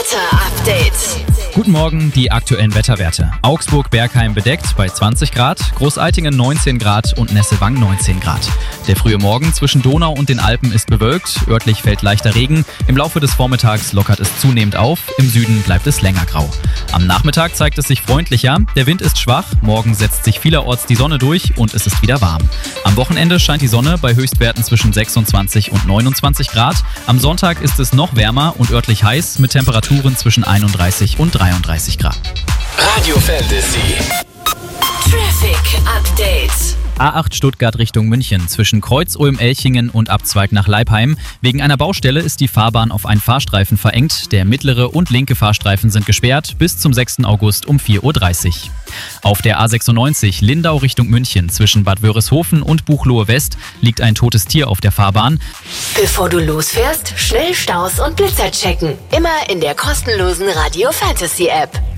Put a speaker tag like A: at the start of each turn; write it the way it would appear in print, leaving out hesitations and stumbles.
A: Wetter-Update.
B: Guten Morgen, die aktuellen Wetterwerte. Augsburg-Bergheim bedeckt bei 20 Grad, Großaltingen 19 Grad und Nesselwang 19 Grad. Der frühe Morgen zwischen Donau und den Alpen ist bewölkt, örtlich fällt leichter Regen. Im Laufe des Vormittags lockert es zunehmend auf, im Süden bleibt es länger grau. Am Nachmittag zeigt es sich freundlicher, der Wind ist schwach, morgen setzt sich vielerorts die Sonne durch und es ist wieder warm. Am Wochenende scheint die Sonne bei Höchstwerten zwischen 26 und 29 Grad. Am Sonntag ist es noch wärmer und örtlich heiß mit Temperaturen zwischen 31 und 33 Grad.
C: Radio Fantasy.
A: Traffic Update.
B: A8 Stuttgart Richtung München zwischen Kreuz-Ulm-Elchingen und Abzweig nach Leipheim. Wegen einer Baustelle ist die Fahrbahn auf einen Fahrstreifen verengt. Der mittlere und linke Fahrstreifen sind gesperrt bis zum 6. August um 4.30 Uhr. Auf der A96 Lindau Richtung München zwischen Bad Wörishofen und Buchloe West liegt ein totes Tier auf der Fahrbahn.
A: Bevor du losfährst, schnell Staus und Blitzer checken. Immer in der kostenlosen Radio Fantasy App.